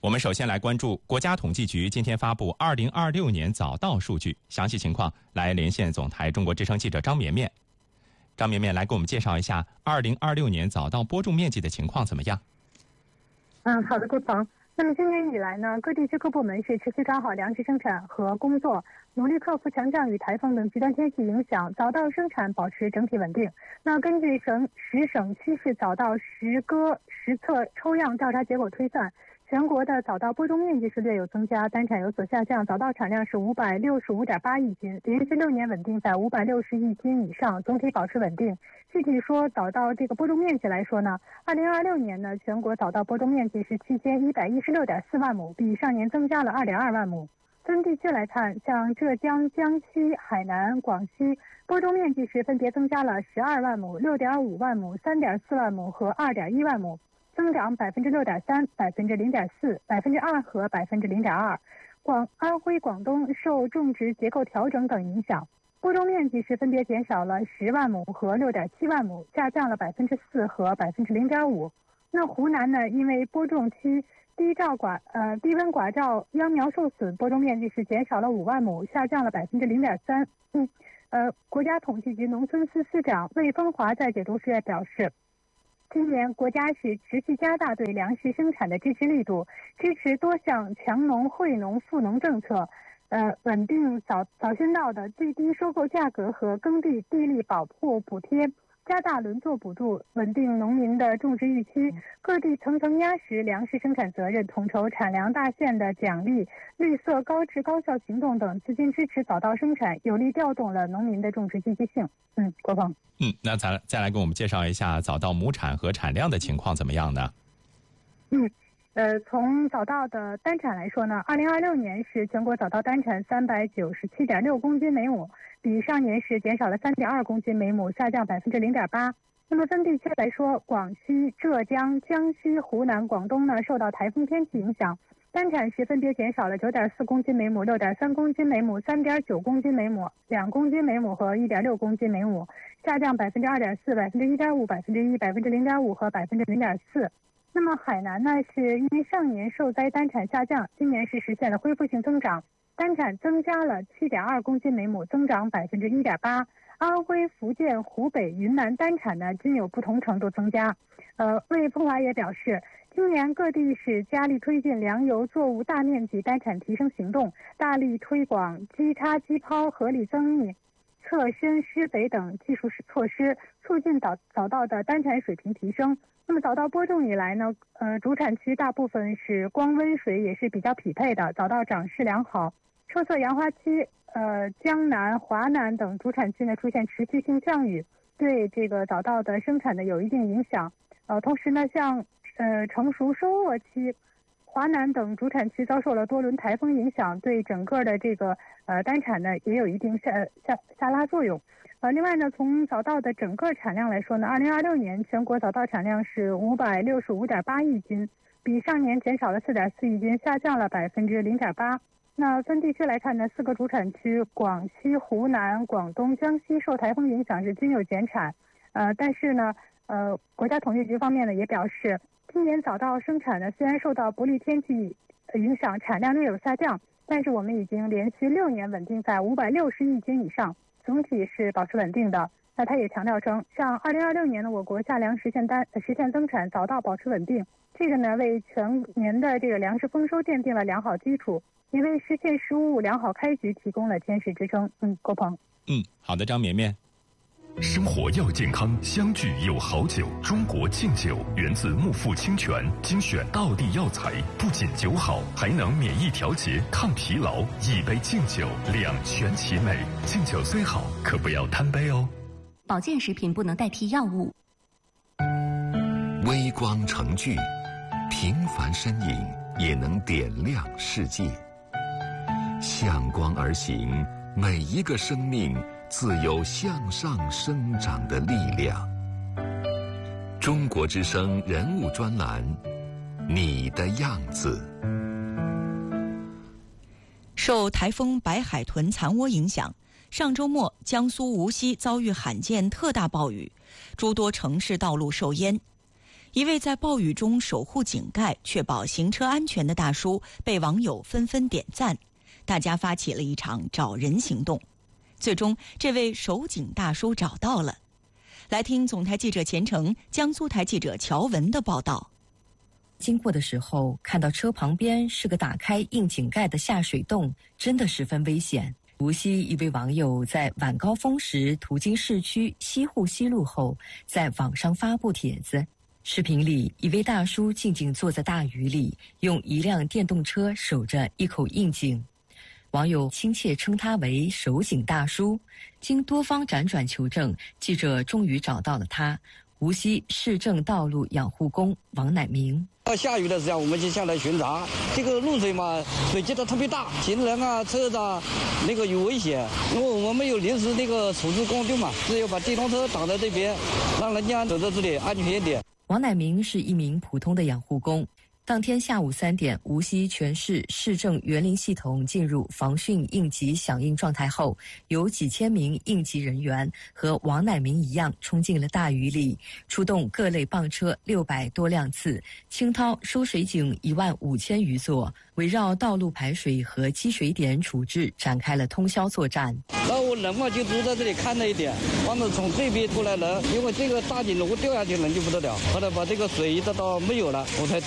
我们首先来关注国家统计局今天发布2026年早稻数据，详细情况来连线总台中国之声记者张绵绵。张绵绵来给我们介绍一下2026年早稻播种面积的情况怎么样？ 好的，顾鹏。那么今年以来呢，各地区各部门是持续抓好粮食生产和工作，努力克服强降雨、台风等极端天气影响，早稻生产保持整体稳定。那根据10省7市早稻实割实测抽样调查结果推算，全国的早稻播种面积是略有增加，单产有所下降，早稻产量是565.8亿斤，连续6年稳定在560亿斤以上，总体保持稳定。具体说早稻这个播种面积来说呢，2026年呢，全国早稻播种面积是7116.4万亩，比上年增加了2.2万亩。分地区来看，像浙江、江西、海南、广西播种面积是分别增加了12万亩、6.5万亩、3.4万亩和2.1万亩，增长6.3%、0.4%、2%和0.2%。安徽、广东受种植结构调整等影响，播种面积是分别减少了10万亩和6.7万亩，下降了4%和0.5%。那湖南呢，因为播种期低温寡照秧苗受损，播种面积是减少了5万亩，下降了0.3%。国家统计局农村司司长魏风华在解读时也表示，今年国家是持续加大对粮食生产的支持力度，支持多项强农、惠农、富农政策，稳定早先稻的最低收购价格和耕地地力保护补贴，加大轮作补助，稳定农民的种植预期。各地层层压实粮食生产责任，统筹产粮大县的奖励、绿色高质高效行动等资金支持早稻生产，有力调动了农民的种植积极性。国鹏。 那再来给我们介绍一下早稻亩产和产量的情况怎么样呢？ 从早稻的单产来说呢，2026年是全国早稻单产397.6公斤每亩，比上年是减少了3.2公斤每亩，下降0.8%。那么分地区来说，广西、浙江、江西、湖南、广东呢，受到台风天气影响，单产是分别减少了9.4公斤每亩、6.3公斤每亩、3.9公斤每亩、2公斤每亩和1.6公斤每亩，下降2.4%、1.5%、1%、0.5%和0.4%。那么海南呢，是因为上年受灾单产下降，今年是实现了恢复性增长，单产增加了7.2公斤每亩，增长1.8%。安徽、福建、湖北、云南单产呢均有不同程度增加。魏风华也表示，今年各地是加力推进粮油作物大面积单产提升行动，大力推广基插基抛、合理增密、侧深施肥等技术措施，促进早稻的单产水平提升。那么早稻播种以来呢，主产区大部分是光温水也是比较匹配的，早稻长势良好。车测杨花期，江南、华南等主产区呢出现持续性降雨，对这个早稻的生产呢有一定影响。同时呢，像成熟收获期，华南等主产区遭受了多轮台风影响，对整个的这个单产呢也有一定下拉作用。另外呢，从早稻的整个产量来说呢，2026年全国早稻产量是565.8亿斤，比上年减少了4.4亿斤，下降了0.8%。那分地区来看呢，4个主产区广西、湖南、广东、江西受台风影响是均有减产。但是呢，国家统计局方面呢也表示，今年早稻生产呢虽然受到不利天气影响，产量略有下降，但是我们已经连续6年稳定在560亿斤以上，总体是保持稳定的。那他也强调称，像2026年呢，我国夏粮实现增产，早稻保持稳定，这个呢为全年的这个粮食丰收奠定了良好基础，也为实现食物良好开局提供了坚实支撑。郭鹏。 好的，张绵绵。 生活要健康，相聚有好酒。中国敬酒源自木富清泉，精选道地药材，不仅酒好，还能免疫调节、抗疲劳。一杯敬酒，两全其美。敬酒虽好，可不要贪杯哦。 保健食品不能代替药物。 微光成炬，平凡身影也能点亮世界。向光而行，每一个生命自有向上生长的力量。中国之声人物专栏，你的样子。 受台风白海豚残涡影响，上周末江苏无锡遭遇罕见特大暴雨，诸多城市道路受淹。 一位在暴雨中守护井盖、确保行车安全的大叔被网友纷纷点赞，大家发起了一场找人行动。最终，这位守井大叔找到了。来听总台记者钱成、江苏台记者乔文的报道。 经过的时候，看到车旁边是个打开硬井盖的下水洞，真的十分危险。无锡一位网友在晚高峰时途经市区西户西路后，在网上发布帖子。视频里，一位大叔静静坐在大雨里，用一辆电动车守着一口硬井。网友亲切称他为守井大叔。经多方辗转求证，记者终于找到了他。无锡市政道路养护工王乃明。 下雨的时候，我们就下来巡查。这个露水嘛，水积得特别大，行人啊、车子啊，那个有危险。因为我们有临时那个处置工具嘛，只有把电动车挡在这边，让人家走在这里安全一点。 王乃明是一名普通的养护工。当天下午3点，无锡全市市政园林系统进入防汛应急响应状态后，有几千名应急人员和王乃明一样冲进了大雨里，出动各类泵车600多辆次，清掏收水井15000余座，围绕道路排水和积水点处置展开了通宵作战。 然后我人嘛就坐在这里看了一点，完了从这边过来人，因为这个大井如果掉下去人就不得了，后来把这个水一直到没有了，我才